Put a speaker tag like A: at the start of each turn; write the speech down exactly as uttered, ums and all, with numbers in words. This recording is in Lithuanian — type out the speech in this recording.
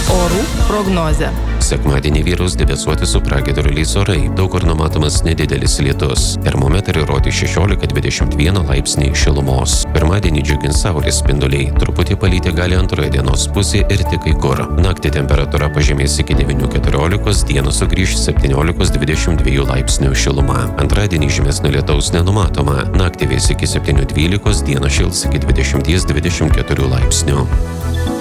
A: Orų prognozė.
B: Sekmadienį vyraus debesuoti su pragiedruliais orai, daug kur numatomas nedidelis lietus. Termometrai rodys šešiolika dvidešimt vieną laipsnį šilumos. Pirmadienį džiugins saulės spinduliai, truputį palyti gali antroje dienos pusėje ir tik kai kur. Naktį temperatūra pažemės iki devynių keturiolikos, dieną sugrįš septyniolikos dvidešimt dviejų laipsnių šiluma. Antradienį žymesnio lietaus nenumatoma, naktį vės iki septynių dvylikos, dieną šils iki dvidešimties dvidešimt keturių laipsnių.